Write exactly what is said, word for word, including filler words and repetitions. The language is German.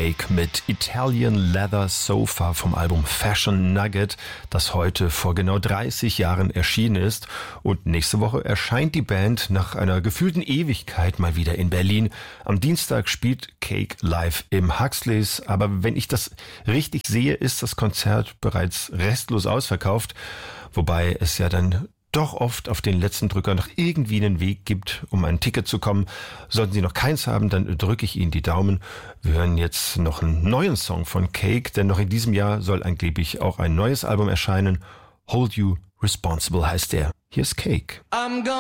Cake mit Italian Leather Sofa vom Album Fashion Nugget, das heute vor genau dreißig Jahren erschienen ist. Und nächste Woche erscheint die Band nach einer gefühlten Ewigkeit mal wieder in Berlin. Am Dienstag spielt Cake live im Huxleys. Aber wenn ich das richtig sehe, ist das Konzert bereits restlos ausverkauft. Wobei es ja dann doch oft auf den letzten Drücker noch irgendwie einen Weg gibt, um ein Ticket zu kommen. Sollten Sie noch keins haben, dann drücke ich Ihnen die Daumen. Wir hören jetzt noch einen neuen Song von Cake, denn noch in diesem Jahr soll angeblich auch ein neues Album erscheinen. Hold You Responsible heißt der. Hier ist Cake. I'm